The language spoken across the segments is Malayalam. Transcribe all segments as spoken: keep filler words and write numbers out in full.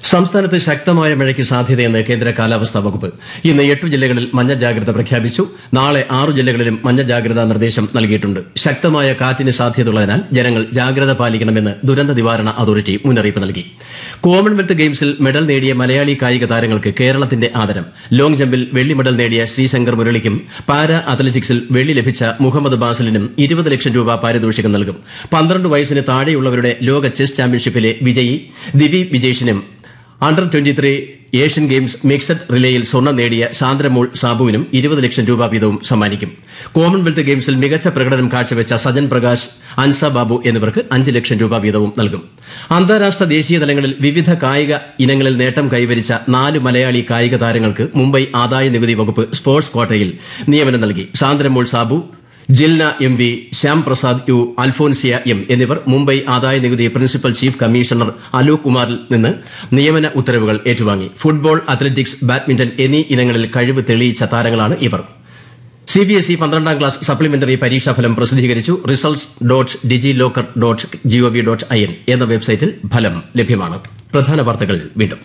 സംസ്ഥാനത്ത് ശക്തമായ മഴയ്ക്ക് സാധ്യതയെന്ന് കേന്ദ്ര കാലാവസ്ഥാ വകുപ്പ്. ഇന്ന് എട്ടു ജില്ലകളിൽ മഞ്ഞ ജാഗ്രത പ്രഖ്യാപിച്ചു. നാളെ ആറു ജില്ലകളിലും മഞ്ഞ ജാഗ്രതാ നിർദ്ദേശം നൽകിയിട്ടുണ്ട്. ശക്തമായ കാറ്റിന് സാധ്യതയുള്ളതിനാൽ ജനങ്ങൾ ജാഗ്രത പാലിക്കണമെന്ന് ദുരന്ത നിവാരണ അതോറിറ്റി മുന്നറിയിപ്പ് നൽകി. കോമൺവെൽത്ത് ഗെയിംസിൽ മെഡൽ നേടിയ മലയാളി കായിക താരങ്ങൾക്ക് കേരളത്തിന്റെ ആദരം. ലോങ് ജമ്പിൽ വെള്ളി മെഡൽ നേടിയ ശ്രീശങ്കർ മുരളിക്കും പാരാ അത്ലറ്റിക്സിൽ വെള്ളി ലഭിച്ച മുഹമ്മദ് ബാസിലിനും ഇരുപത് ലക്ഷം രൂപ പാരിതോഷികം നൽകും. പന്ത്രണ്ട് വയസ്സിന് താഴെയുള്ളവരുടെ ലോക ചെസ് ചാമ്പ്യൻഷിപ്പിലെ വിജയി ദിവി വിജേഷിനും under twenty Asian games mixed റിലേയിൽ സ്വർണ്ണം നേടിയ സാന്ദ്രമോൾ സാബുവിനും ഇരുപത് ലക്ഷം രൂപ വീതവും സമ്മാനിക്കും. കോമൺവെൽത്ത് ഗെയിംസിൽ മികച്ച പ്രകടനം കാഴ്ചവെച്ച സജൻ പ്രകാശ്, അൻസ ബാബു എന്നിവർക്ക് അഞ്ച് ലക്ഷം രൂപ വീതവും നൽകും. അന്താരാഷ്ട്ര ദേശീയ തലങ്ങളിൽ വിവിധ കായിക ഇനങ്ങളിൽ നേട്ടം കൈവരിച്ച നാല് മലയാളി കായിക താരങ്ങൾക്ക് മുംബൈ ആദായ നികുതി വകുപ്പ് സ്പോർട്സ് ക്വാട്ടയിൽ നിയമനം നൽകി. Sandramol Sabu, Jilna M V, Shyam Prasad U, അൽഫോൻസിയ M എന്നിവർ മുംബൈ ആദായ നികുതി പ്രിൻസിപ്പൽ ചീഫ് കമ്മീഷണർ അലോക് കുമാറിൽ നിന്ന് നിയമന ഉത്തരവുകൾ ഏറ്റുവാങ്ങി. ഫുട്ബോൾ, അത്ലറ്റിക്സ്, ബാഡ്മിന്റൺ എന്നീ ഇനങ്ങളിൽ കഴിവ് തെളിയിച്ച താരങ്ങളാണ് ഇവർ. സിബിഎസ്ഇ പന്ത്രണ്ടാം ക്ലാസ് സപ്ലിമെന്ററി പരീക്ഷാഫലം പ്രസിദ്ധീകരിച്ചു. Results dot digi locker dot G O V dot I N എന്ന വെബ്സൈറ്റിൽ ഫലം ലഭ്യമാണ്. പ്രധാന വാർത്തകൾ വീണ്ടും.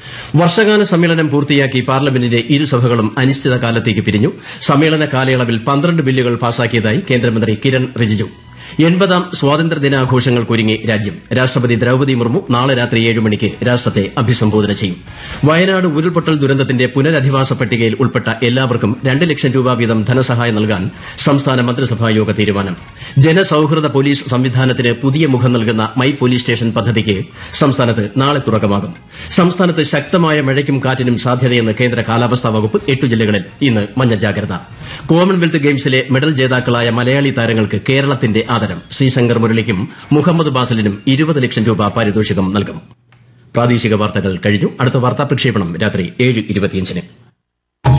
വർഷകാല സമ്മേളനം പൂർത്തിയാക്കി പാർലമെന്റിന്റെ ഇരുസഭകളും അനിശ്ചിതകാലത്തേക്ക് പിരിഞ്ഞു. സമ്മേളന കാലയളവിൽ പന്ത്രണ്ട് ബില്ലുകൾ പാസാക്കിയതായി കേന്ദ്രമന്ത്രി കിരൺ റിജിജു. എൺപതാം സ്വാതന്ത്ര്യദിനാഘോഷങ്ങൾക്കൊരുങ്ങി രാജ്യം. രാഷ്ട്രപതി ദ്രൌപദി മുർമു നാളെ രാത്രി ഏഴ് മണിക്ക് രാഷ്ട്രത്തെ അഭിസംബോധന ചെയ്യും. വയനാട് ഉരുൾപൊട്ടൽ ദുരന്തത്തിന്റെ പുനരധിവാസ പട്ടികയിൽ ഉൾപ്പെട്ട എല്ലാവർക്കും രണ്ട് ലക്ഷം രൂപ വീതം ധനസഹായം നൽകാൻ സംസ്ഥാന മന്ത്രിസഭായോഗ തീരുമാനം. ജനസൌഹൃദ പോലീസ് സംവിധാനത്തിന് പുതിയ മുഖം നൽകുന്ന മൈ പോലീസ് സ്റ്റേഷൻ പദ്ധതിക്ക് സംസ്ഥാനത്ത് നാളെ തുടക്കമാകും. സംസ്ഥാനത്ത് ശക്തമായ മഴയ്ക്കും കാറ്റിനും സാധ്യതയെന്ന് കേന്ദ്ര കാലാവസ്ഥാ വകുപ്പ്. എട്ടു ജില്ലകളിൽ ഇന്ന് മഞ്ഞ ജാഗ്രത. കോമൺവെൽത്ത് ഗെയിംസിലെ മെഡൽ ജേതാക്കളായ മലയാളി താരങ്ങൾക്ക് കേരളത്തിന്റെ ആദരം. ശ്രീശങ്കർ മുരളിക്കും മുഹമ്മദ് ബാസിലിനും ഇരുപത് ലക്ഷം രൂപ പാരിതോഷികം നൽകും. പ്രാദേശിക വാർത്തകൾ കഴിഞ്ഞു. അടുത്ത വാർത്താ പ്രക്ഷേപണം രാത്രി ഏഴ് ഇരുപത്തിയഞ്ചിന്.